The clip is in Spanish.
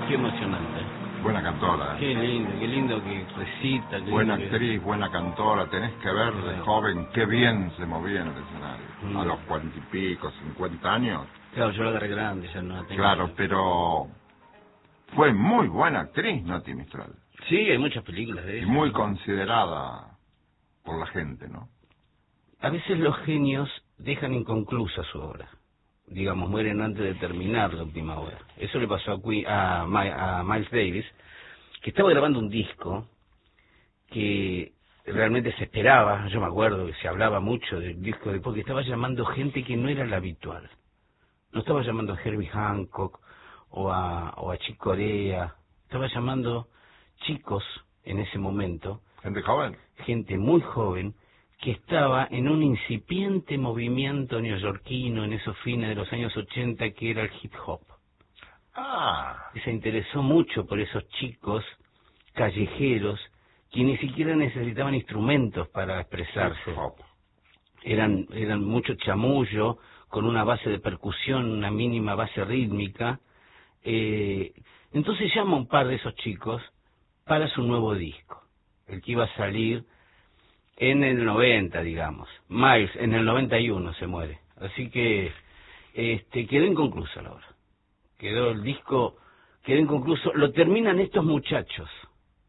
Qué emocionante. Buena cantora. Qué lindo que recita. Buena actriz, buena cantora. Tenés que ver de joven qué bien se movía en el escenario. A los 40 y pico, 50 años. Claro, yo la agarré grande, ya no la tengo. Claro, pero fue muy buena actriz, Nati Mistral. Sí, hay muchas películas de ella. Y muy considerada por la gente, ¿no? A veces los genios dejan inconclusa su obra. Digamos, mueren antes de terminar la última obra. Eso le pasó a Miles Davis, que estaba grabando un disco que realmente se esperaba. Yo me acuerdo que se hablaba mucho del disco porque estaba llamando gente que no era la habitual. No estaba llamando a Herbie Hancock o a Chick Corea. Estaba llamando chicos en ese momento. Gente joven. Gente muy joven que estaba en un incipiente movimiento neoyorquino en esos fines de los años 80 que era el hip hop. Y se interesó mucho por esos chicos callejeros que ni siquiera necesitaban instrumentos para expresarse. Eran mucho chamullo, con una base de percusión, una mínima base rítmica. Entonces llama a un par de esos chicos para su nuevo disco, el que iba a salir en el 90, digamos. Miles en el 91 se muere. Así que quedó inconclusa la obra. El disco quedó inconcluso. Lo terminan estos muchachos.